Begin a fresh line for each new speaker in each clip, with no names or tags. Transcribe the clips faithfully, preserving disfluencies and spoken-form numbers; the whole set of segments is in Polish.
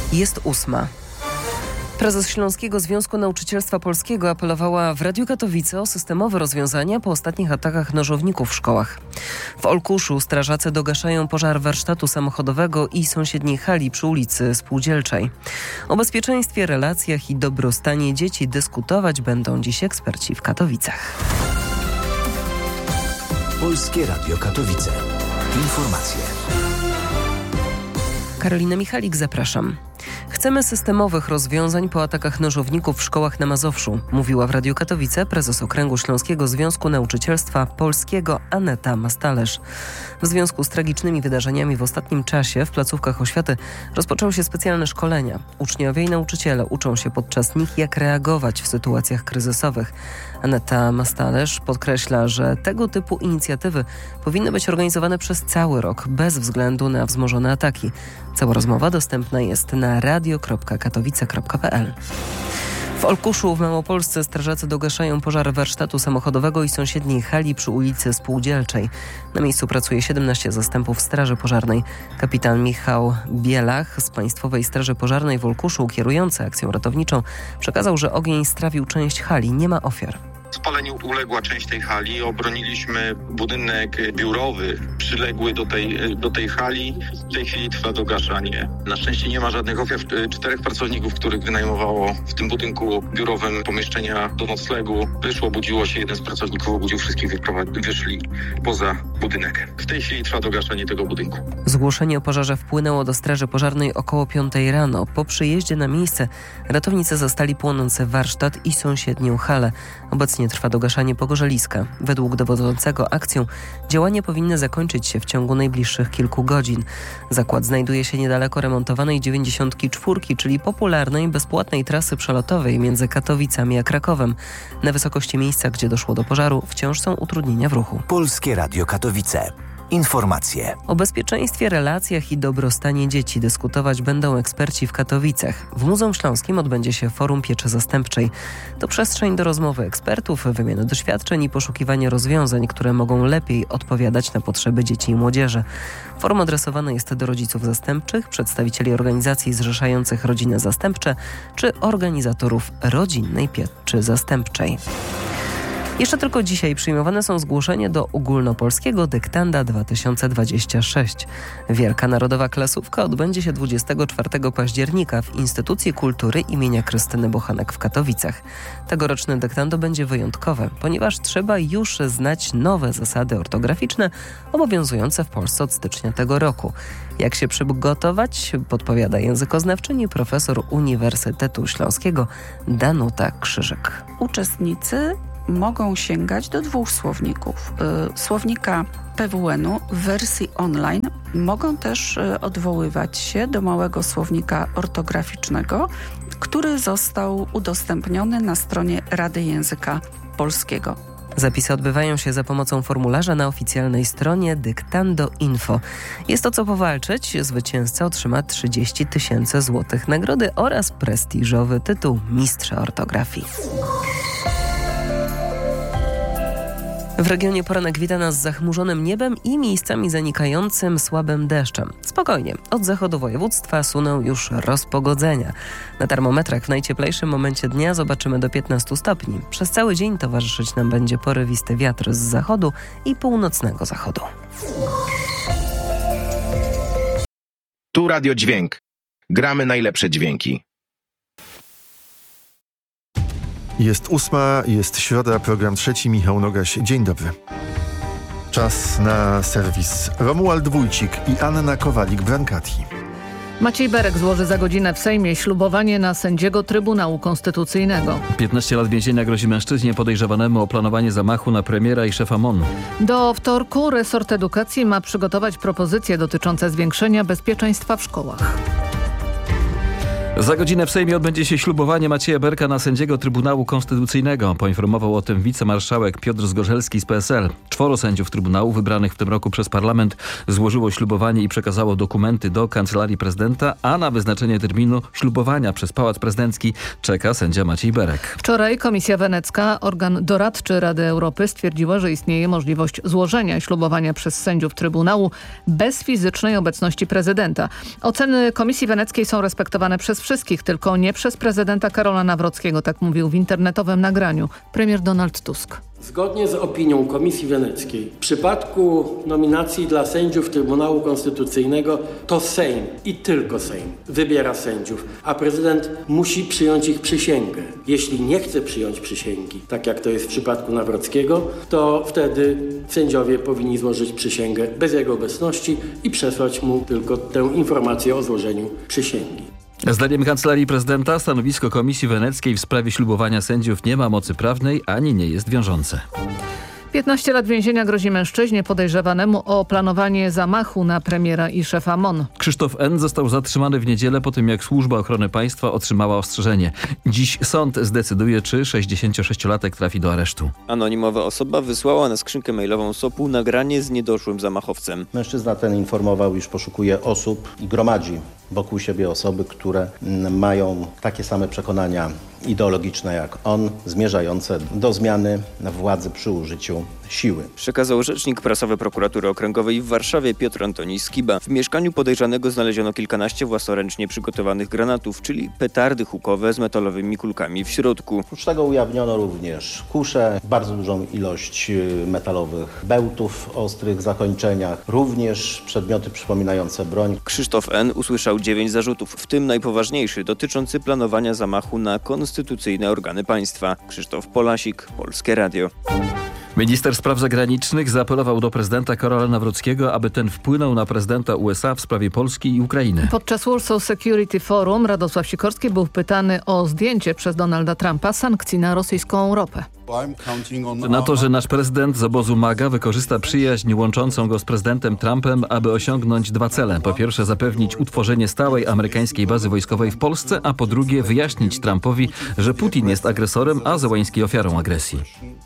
Jest ósma. Prezes Śląskiego Związku Nauczycielstwa Polskiego apelowała w Radiu Katowice o systemowe rozwiązania po ostatnich atakach nożowników w szkołach. W Olkuszu strażacy dogaszają pożar warsztatu samochodowego i sąsiedniej hali przy ulicy Spółdzielczej. O bezpieczeństwie, relacjach i dobrostanie dzieci dyskutować będą dziś eksperci w Katowicach.
Polskie Radio Katowice. Informacje.
Karolina Michalik, zapraszam. Chcemy systemowych rozwiązań po atakach nożowników w szkołach na Mazowszu, mówiła w Radiu Katowice prezes Okręgu Śląskiego Związku Nauczycielstwa Polskiego Aneta Mastalerz. W związku z tragicznymi wydarzeniami w ostatnim czasie w placówkach oświaty rozpoczęły się specjalne szkolenia. Uczniowie i nauczyciele uczą się podczas nich, jak reagować w sytuacjach kryzysowych. Aneta Mastalerz podkreśla, że tego typu inicjatywy powinny być organizowane przez cały rok, bez względu na wzmożone ataki. Cała rozmowa dostępna jest na radio kropka katowice kropka p l. W Olkuszu w Małopolsce strażacy dogaszają pożar warsztatu samochodowego i sąsiedniej hali przy ulicy Spółdzielczej. Na miejscu pracuje siedemnaście zastępów Straży Pożarnej. Kapitan Michał Bielach z Państwowej Straży Pożarnej w Olkuszu, kierujący akcją ratowniczą, przekazał, że ogień strawił część hali. Nie ma ofiar.
Spaleniu uległa część tej hali. Obroniliśmy budynek biurowy przyległy do tej, do tej hali. W tej chwili trwa dogaszanie. Na szczęście nie ma żadnych ofiar. Czterech pracowników, których wynajmowało w tym budynku biurowym pomieszczenia do noclegu, wyszło, budziło się. Jeden z pracowników obudził wszystkich, wyprowadzi- wyszli poza budynek. W tej chwili trwa dogaszanie tego budynku.
Zgłoszenie o pożarze wpłynęło do Straży Pożarnej około piątej rano. Po przyjeździe na miejsce ratownicy zastali płonący warsztat i sąsiednią halę. Obecnie trwa dogaszanie pogorzeliska. Według dowodzącego akcją działania powinny zakończyć się w ciągu najbliższych kilku godzin. Zakład znajduje się niedaleko remontowanej dziewięćdziesiątki czwórki, czyli popularnej, bezpłatnej trasy przelotowej między Katowicami a Krakowem. Na wysokości miejsca, gdzie doszło do pożaru, wciąż są utrudnienia w ruchu.
Polskie Radio Katowice. Informacje.
O bezpieczeństwie, relacjach i dobrostanie dzieci dyskutować będą eksperci w Katowicach. W Muzeum Śląskim odbędzie się Forum Pieczy Zastępczej. To przestrzeń do rozmowy ekspertów, wymiany doświadczeń i poszukiwania rozwiązań, które mogą lepiej odpowiadać na potrzeby dzieci i młodzieży. Forum adresowane jest do rodziców zastępczych, przedstawicieli organizacji zrzeszających rodziny zastępcze czy organizatorów rodzinnej pieczy zastępczej. Jeszcze tylko dzisiaj przyjmowane są zgłoszenia do ogólnopolskiego dyktanda dwa tysiące dwudziestego szóstego. Wielka Narodowa Klasówka odbędzie się dwudziestego czwartego października w Instytucji Kultury imienia Krystyny Bochenek w Katowicach. Tegoroczne dyktando będzie wyjątkowe, ponieważ trzeba już znać nowe zasady ortograficzne obowiązujące w Polsce od stycznia tego roku. Jak się przygotować, podpowiada językoznawczyni, profesor Uniwersytetu Śląskiego Danuta Krzyżyk.
Uczestnicy mogą sięgać do dwóch słowników. Słownika P W N-u w wersji online. Mogą też odwoływać się do małego słownika ortograficznego, który został udostępniony na stronie Rady Języka Polskiego.
Zapisy odbywają się za pomocą formularza na oficjalnej stronie Dyktando Info. Jest o co powalczyć. Zwycięzca otrzyma trzydzieści tysięcy złotych nagrody oraz prestiżowy tytuł Mistrza Ortografii. W regionie poranek wita nas zachmurzonym niebem i miejscami zanikającym słabym deszczem. Spokojnie, od zachodu województwa suną już rozpogodzenia. Na termometrach w najcieplejszym momencie dnia zobaczymy do piętnastu stopni. Przez cały dzień towarzyszyć nam będzie porywisty wiatr z zachodu i północnego zachodu.
Tu Radio Dźwięk. Gramy najlepsze dźwięki.
Jest ósma, jest środa, program trzeci, Michał Nogaś. Dzień dobry. Czas na serwis. Romuald Wójcik i Anna Kowalik-Brankati.
Maciej Berek złoży za godzinę w Sejmie ślubowanie na sędziego Trybunału Konstytucyjnego.
piętnaście lat więzienia grozi mężczyźnie podejrzewanemu o planowanie zamachu na premiera i szefa M O N.
Do wtorku resort edukacji ma przygotować propozycje dotyczące zwiększenia bezpieczeństwa w szkołach.
Za godzinę w Sejmie odbędzie się ślubowanie Macieja Berka na sędziego Trybunału Konstytucyjnego. Poinformował o tym wicemarszałek Piotr Zgorzelski z P S L. Czworo sędziów Trybunału wybranych w tym roku przez parlament złożyło ślubowanie i przekazało dokumenty do Kancelarii Prezydenta, a na wyznaczenie terminu ślubowania przez Pałac Prezydencki czeka sędzia Maciej Berek.
Wczoraj Komisja Wenecka, organ doradczy Rady Europy, stwierdziła, że istnieje możliwość złożenia ślubowania przez sędziów Trybunału bez fizycznej obecności prezydenta. Oceny Komisji Weneckiej są respektowane przez wszystkich, tylko nie przez prezydenta Karola Nawrockiego, tak mówił w internetowym nagraniu premier Donald Tusk.
Zgodnie z opinią Komisji Weneckiej w przypadku nominacji dla sędziów Trybunału Konstytucyjnego to Sejm i tylko Sejm wybiera sędziów, a prezydent musi przyjąć ich przysięgę. Jeśli nie chce przyjąć przysięgi, tak jak to jest w przypadku Nawrockiego, to wtedy sędziowie powinni złożyć przysięgę bez jego obecności i przesłać mu tylko tę informację o złożeniu przysięgi.
Zdaniem Kancelarii Prezydenta stanowisko Komisji Weneckiej w sprawie ślubowania sędziów nie ma mocy prawnej ani nie jest wiążące.
piętnaście lat więzienia grozi mężczyźnie podejrzewanemu o planowanie zamachu na premiera i szefa M O N.
Krzysztof N. został zatrzymany w niedzielę po tym, jak Służba Ochrony Państwa otrzymała ostrzeżenie. Dziś sąd zdecyduje, czy sześćdziesięciosześciolatek trafi do aresztu.
Anonimowa osoba wysłała na skrzynkę mailową S O P u nagranie z niedoszłym zamachowcem.
Mężczyzna ten informował, iż poszukuje osób i gromadzi wokół siebie osoby, które mają takie same przekonania ideologiczne jak on, zmierzające do zmiany władzy przy użyciu siły.
Przekazał rzecznik prasowy Prokuratury Okręgowej w Warszawie Piotr Antoni Skiba. W mieszkaniu podejrzanego znaleziono kilkanaście własnoręcznie przygotowanych granatów, czyli petardy hukowe z metalowymi kulkami w środku.
Oprócz tego ujawniono również kusze, bardzo dużą ilość metalowych bełtów o ostrych zakończeniach, również przedmioty przypominające broń.
Krzysztof N. usłyszał dziewięć zarzutów, w tym najpoważniejszy dotyczący planowania zamachu na konstytucyjne organy państwa. Krzysztof Polasik, Polskie Radio.
Minister spraw zagranicznych zaapelował do prezydenta Karola Nawrockiego, aby ten wpłynął na prezydenta U S A w sprawie Polski i Ukrainy.
Podczas Warsaw Security Forum Radosław Sikorski był pytany o zdjęcie przez Donalda Trumpa sankcji na rosyjską ropę.
Na to, że nasz prezydent z obozu MAGA wykorzysta przyjaźń łączącą go z prezydentem Trumpem, aby osiągnąć dwa cele. Po pierwsze zapewnić utworzenie stałej amerykańskiej bazy wojskowej w Polsce, a po drugie wyjaśnić Trumpowi, że Putin jest agresorem, a Zełański ofiarą agresji.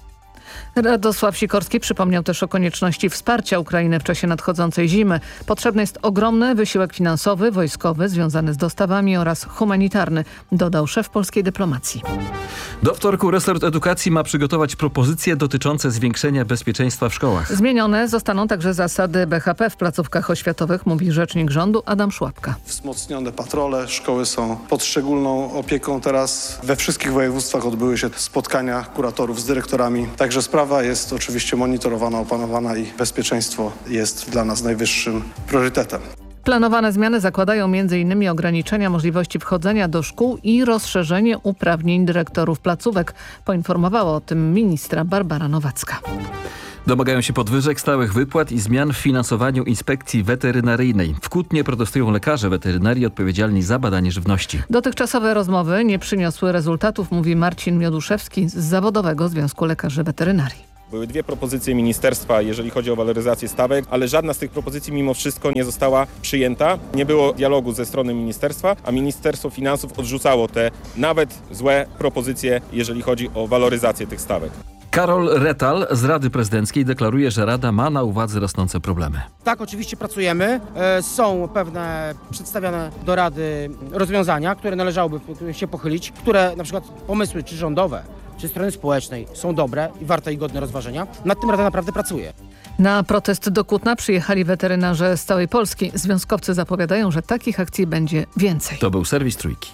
Radosław Sikorski przypomniał też o konieczności wsparcia Ukrainy w czasie nadchodzącej zimy. Potrzebny jest ogromny wysiłek finansowy, wojskowy związany z dostawami oraz humanitarny, dodał szef polskiej dyplomacji.
Do wtorku resort edukacji ma przygotować propozycje dotyczące zwiększenia bezpieczeństwa w szkołach.
Zmienione zostaną także zasady B H P w placówkach oświatowych, mówi rzecznik rządu Adam Szłapka.
Wzmocnione patrole, szkoły są pod szczególną opieką teraz. We wszystkich województwach odbyły się spotkania kuratorów z dyrektorami, także sprawa jest oczywiście monitorowana, opanowana i bezpieczeństwo jest dla nas najwyższym priorytetem.
Planowane zmiany zakładają między innymi ograniczenia możliwości wchodzenia do szkół i rozszerzenie uprawnień dyrektorów placówek. Poinformowała o tym ministra Barbara Nowacka.
Domagają się podwyżek, stałych wypłat i zmian w finansowaniu inspekcji weterynaryjnej. W Kutnie protestują lekarze weterynarii odpowiedzialni za badanie żywności.
Dotychczasowe rozmowy nie przyniosły rezultatów, mówi Marcin Mioduszewski z Zawodowego Związku Lekarzy Weterynarii.
Były dwie propozycje ministerstwa, jeżeli chodzi o waloryzację stawek, ale żadna z tych propozycji mimo wszystko nie została przyjęta. Nie było dialogu ze strony ministerstwa, a Ministerstwo Finansów odrzucało te nawet złe propozycje, jeżeli chodzi o waloryzację tych stawek.
Karol Retal z Rady Prezydenckiej deklaruje, że Rada ma na uwadze rosnące problemy.
Tak, oczywiście pracujemy. E, są pewne przedstawiane do Rady rozwiązania, które należałoby się pochylić, które na przykład pomysły czy rządowe, czy strony społecznej są dobre i warte i godne rozważenia. Nad tym Rada naprawdę pracuje.
Na protest do Kutna przyjechali weterynarze z całej Polski. Związkowcy zapowiadają, że takich akcji będzie więcej.
To był serwis Trójki.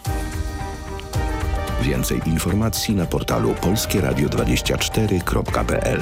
Więcej informacji na portalu polskie radio dwadzieścia cztery kropka p l.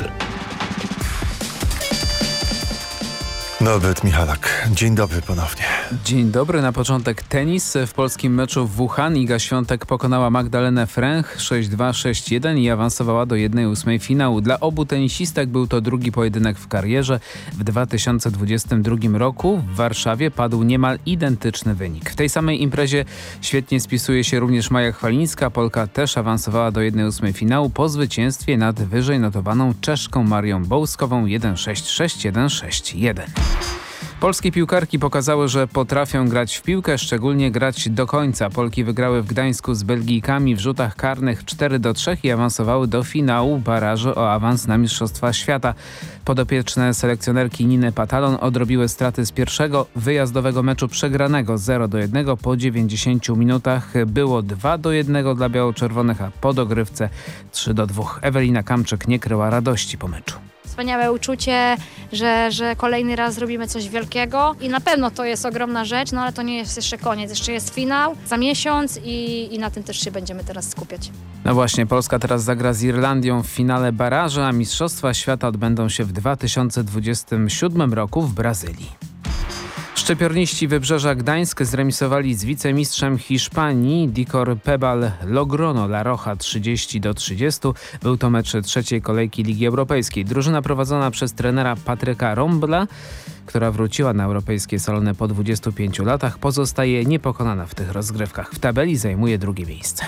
Norbert Michalak. Dzień dobry ponownie.
Dzień dobry. Na początek tenis. W polskim meczu w Wuhan Iga Świątek pokonała Magdalenę Fręch sześć dwa sześć jeden i awansowała do jednej ósmej finału. Dla obu tenisistek był to drugi pojedynek w karierze. W dwa tysiące dwudziestym drugim roku w Warszawie padł niemal identyczny wynik. W tej samej imprezie świetnie spisuje się również Maja Chwalińska. Polka też awansowała do jednej ósmej finału po zwycięstwie nad wyżej notowaną Czeszką Marią Bołskową jeden sześć sześć jeden sześć jeden. Polskie piłkarki pokazały, że potrafią grać w piłkę, szczególnie grać do końca. Polki wygrały w Gdańsku z Belgijkami w rzutach karnych cztery do trzech i awansowały do finału barażu o awans na Mistrzostwa Świata. Podopieczne selekcjonerki Niny Patalon odrobiły straty z pierwszego wyjazdowego meczu przegranego zero do jednego. Po dziewięćdziesięciu minutach było dwa do jednego dla biało-czerwonych, a po dogrywce trzy do dwóch. Ewelina Kamczyk nie kryła radości po meczu.
Wspaniałe uczucie, że, że kolejny raz zrobimy coś wielkiego i na pewno to jest ogromna rzecz, no ale to nie jest jeszcze koniec, jeszcze jest finał za miesiąc i, i na tym też się będziemy teraz skupiać.
No właśnie, Polska teraz zagra z Irlandią w finale barażu, a Mistrzostwa Świata odbędą się w dwa tysiące dwudziestym siódmym roku w Brazylii. Szczypiorniści Wybrzeża Gdańsk zremisowali z wicemistrzem Hiszpanii Dicor Pebal Logrono La Roja trzydzieści do trzydziestu. Był to mecz trzeciej kolejki Ligi Europejskiej. Drużyna prowadzona przez trenera Patryka Rombla, która wróciła na europejskie salony po dwudziestu pięciu latach, pozostaje niepokonana w tych rozgrywkach. W tabeli zajmuje drugie miejsce.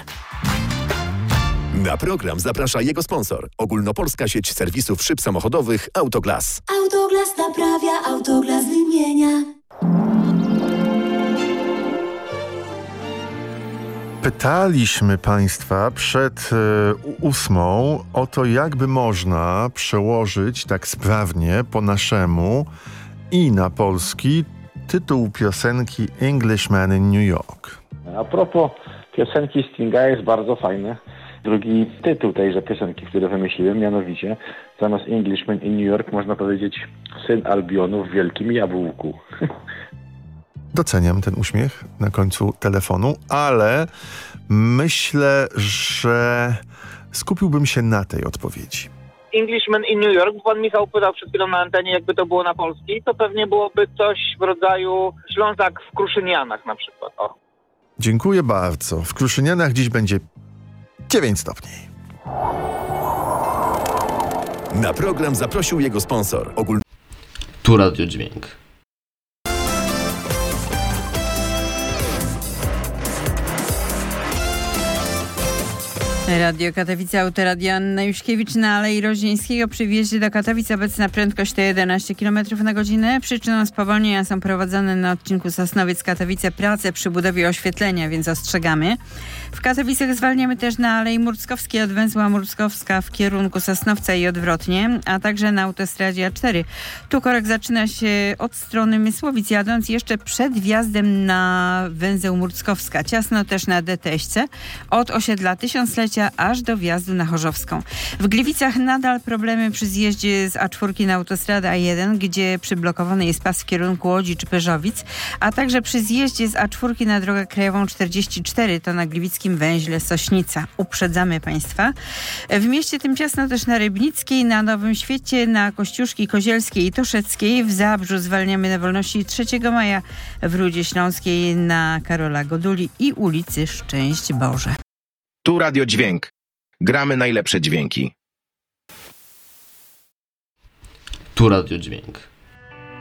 Na program zaprasza jego sponsor. Ogólnopolska sieć serwisów szyb samochodowych Autoglas.
Autoglas naprawia, Autoglas wymienia.
Pytaliśmy Państwa przed e, ósmą o to, jakby można przełożyć tak sprawnie po naszemu i na polski tytuł piosenki Englishman in New York.
A propos piosenki Stinga jest bardzo fajny drugi tytuł tejże piosenki, który wymyśliłem, mianowicie zamiast Englishman in New York można powiedzieć Syn Albionu w Wielkim Jabłku.
Doceniam ten uśmiech na końcu telefonu, ale myślę, że skupiłbym się na tej odpowiedzi.
Englishman in New York, pan Michał pytał przed chwilą na antenie, jakby to było na polski, to pewnie byłoby coś w rodzaju Ślązak w Kruszynianach na przykład. O.
Dziękuję bardzo. W Kruszynianach dziś będzie dziewięć stopni.
Na program zaprosił jego sponsor. Ogólny...
Tu Radio Dźwięk.
Radio Katowice, autoradio Anna Juszkiewicz na Alei Roźnieńskiego. Przy wjeździe do Katowic obecna prędkość to jedenaście kilometrów na godzinę. Przyczyną spowolnienia są prowadzone na odcinku Sosnowiec-Katowice prace przy budowie oświetlenia, więc ostrzegamy. W Katowicach zwalniamy też na Alei Murckowskiej od węzła Murckowska w kierunku Sosnowca i odwrotnie, a także na autostradzie A cztery. Tu korek zaczyna się od strony Mysłowic, jadąc jeszcze przed wjazdem na węzeł Murckowska. Ciasno też na D T S C od osiedla Tysiąclecia aż do wjazdu na Chorzowską. W Gliwicach nadal problemy przy zjeździe z A cztery na autostradę A jeden, gdzie przyblokowany jest pas w kierunku Łodzi czy Pyrzowic, a także przy zjeździe z A cztery na drogę krajową czterdzieści cztery, to na gliwickim węźle Sośnica. Uprzedzamy Państwa. W mieście tym ciasno też na Rybnickiej, na Nowym Świecie, na Kościuszki Kozielskiej i Toszeckiej. W Zabrzu zwalniamy na Wolności trzeciego maja, w Rudzie Śląskiej na Karola Goduli i ulicy Szczęść Boże.
Tu Radio Dźwięk. Gramy najlepsze dźwięki.
Tu Radio Dźwięk.